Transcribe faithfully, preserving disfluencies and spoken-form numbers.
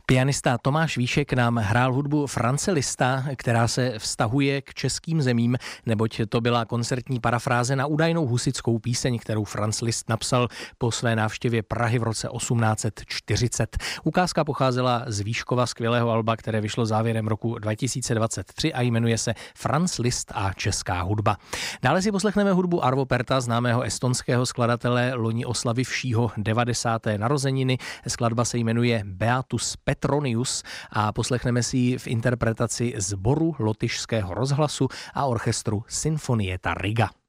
Pianista Tomáš Víšek nám hrál hudbu France Lista, která se vztahuje k českým zemím, neboť to byla koncertní parafráze na údajnou husitskou píseň, kterou Franz Liszt napsal po své návštěvě Prahy v roce osmnáct set čtyřicet. Ukázka pocházela z Víškova skvělého alba, které vyšlo závěrem roku dva tisíce dvacet tři a jmenuje se Franz Liszt a česká hudba. Dále si poslechneme hudbu Arvo Pärta, známého estonského skladatele, loni oslavivšího devadesáté narozeniny. Skladba se jmenuje Beatus Petronius a poslechneme si ji v interpretaci sboru Lotyšského rozhlasu a orchestru Sinfonietta Riga.